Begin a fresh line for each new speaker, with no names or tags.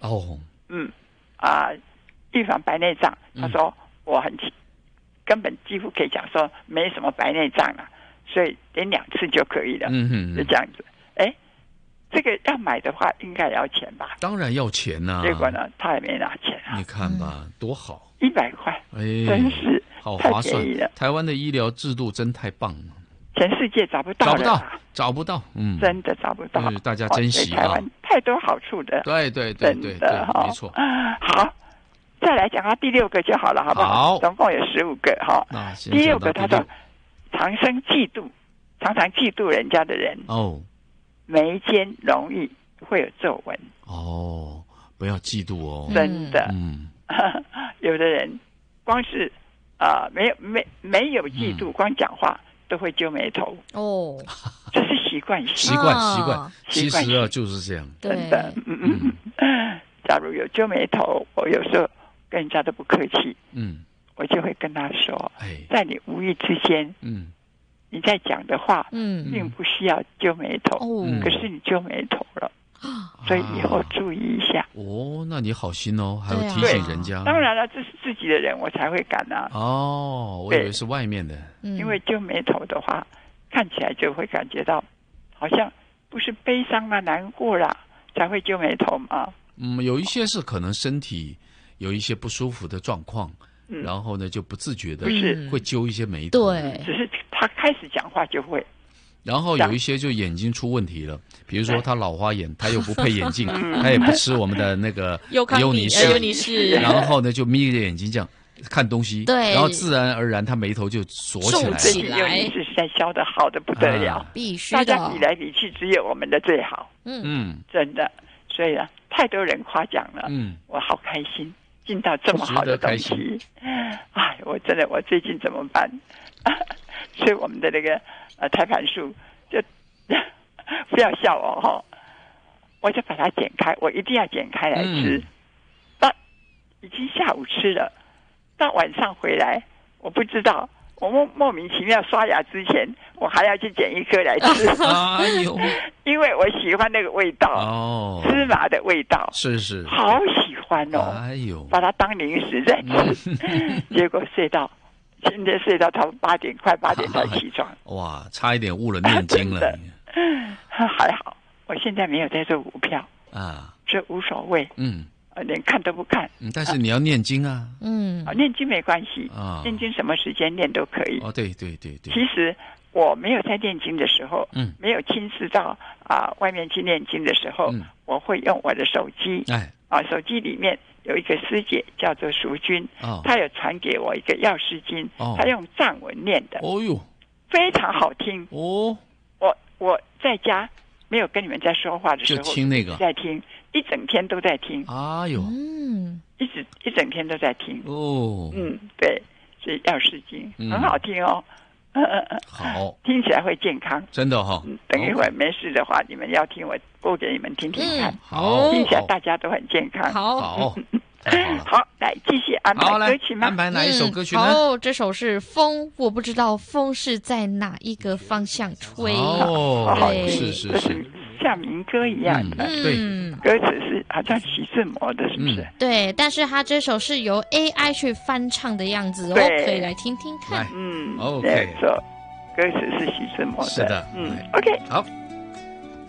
哦，
预防白内障。他说我根本几乎可以讲说没什么白内障了，所以点2次就可以了。就这样子。这个要买的话应该要钱吧？
当然要钱啊。
结果呢，他也没拿钱啊。
你看吧，多好
，100块，真是
好划算。
太便宜了。
台湾的医疗制度真太棒了，
全世界找不到了，
找不到，
真的找不到。
大家珍惜
台湾太多好处的。
对，
真的
没错。
好，再来讲他第6个就好了，好不好？总共有15个哈。第6个他说，常常嫉妒人家的人眉间容易会有皱纹。
不要嫉妒哦。
真的。有的人光是没有嫉妒，光讲话都会揪眉头。这是习惯性。
其实就是这样。
真的。假如有揪眉头，我有时候跟人家都不客气。我就会跟他说，在你无意之间，你在讲的话，并不需要揪眉头，可是你揪眉头了，所以以后注意一下。
那你好心哦，还要提醒人家。
当然了，这是自己的人，我才会敢啊。
我以为是外面的。
因为揪眉头的话，看起来就会感觉到好像不是悲伤啊、难过啦才会揪眉头嘛。
有一些是可能身体有一些不舒服的状况。然后呢，就不自觉的会揪一些眉头。
对，只是他开始讲话就会。
然后有一些就眼睛出问题了，比如说他老花眼，他又不配眼镜，他也不吃我们的那个优尼氏，然后呢就眯着眼睛这样看东西，
对，
然后自然而然他眉头就锁起来。
优尼氏现在削的好的不得了，
必须的。
大家比来比去，只有我们的最好。真的，所以太多人夸奖了，我好开心。进到这么好的东西，我最近怎么办？所以我们的那个胎盘素就不要笑我哈，我就把它剪开，我一定要剪开来吃。已经下午吃了，到晚上回来，我不知道，我莫名其妙刷牙之前，我还要去剪一颗来吃。因为我喜欢那个味道，芝麻的味道，
是
好喜欢哦。把它当零食在吃，结果今天睡到差不多快8点才起床。
哇，差一点误了念经了。
还好，我现在没有在做股票这无所谓。连看都不看。
但是你要念经啊。
念经没关系念经什么时间念都可以。
对。
其实我没有在念经的时候，没有亲自到外面去念经的时候，我会用我的手机。手机里面有一个师姐叫做淑君，她有传给我一个药师经，她用藏文念的，非常好听。我在家没有跟你们在说话的时候，
就听那个，
在听，一整天都在听。一整天都在听。对，是药师经，很好听哦。
好，
听起来会健康，
真的哈。
等一会儿没事的话，你们要听我播给你们听听看。
好，
听起来大家都很健康。
好，
好，来继续安排歌曲吗？
安排哪一首歌曲呢？
这首是风，我不知道风是在哪一个方向吹。
是。
像民歌一样的，
对，
歌词是好像徐志摩的，是不是？
对，但是他这首是由 AI 去翻唱的样子可以来听听看。
OK，
歌词是徐志摩的，
是的
，OK，
好。